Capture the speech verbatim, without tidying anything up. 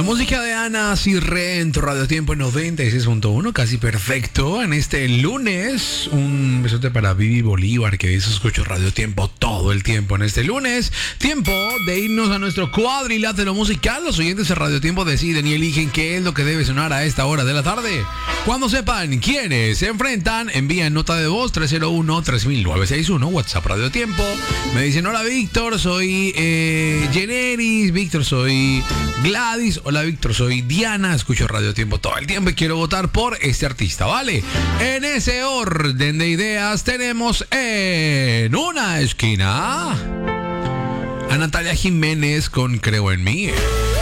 música de Ana Cirre en tu Radio Tiempo en noventa y seis punto uno, casi perfecto. En este lunes, un besote para Vivi Bolívar, que dice: escucho Radio Tiempo todo el tiempo en este lunes. Tiempo de irnos a nuestro cuadrilátero musical. Los oyentes de Radio Tiempo deciden y eligen qué es lo que debe sonar a esta hora de la tarde. Cuando sepan quiénes se enfrentan, envían nota de voz tres cero uno, tres mil novecientos sesenta y uno, WhatsApp Radio Tiempo. Me dicen: hola Víctor, soy eh, Generis. Víctor, soy Gladys. Hola Víctor, soy Diana. Escucho Radio Tiempo todo el tiempo y quiero votar por este artista, ¿vale? En ese orden de ideas tenemos en una esquina a Natalia Jiménez con Creo en mí.